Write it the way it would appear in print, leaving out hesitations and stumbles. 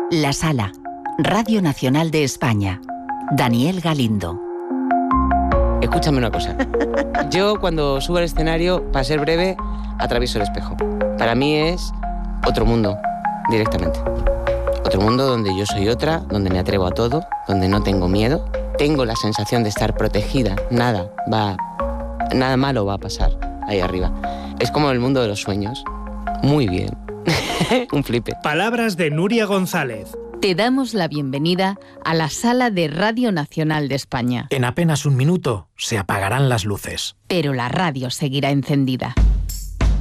La Sala, Radio Nacional de España. Daniel Galindo. Escúchame una cosa. Yo cuando subo al escenario, para ser breve, atravieso el espejo. Para mí es otro mundo, directamente. Otro mundo donde yo soy otra, donde me atrevo a todo, donde no tengo miedo. Tengo la sensación de estar protegida. Nada malo va a pasar ahí arriba. Es como el mundo de los sueños. Muy bien. Un flipe. Palabras de Nuria González. Te damos la bienvenida a la Sala de Radio Nacional de España. En apenas un minuto se apagarán las luces. Pero la radio seguirá encendida.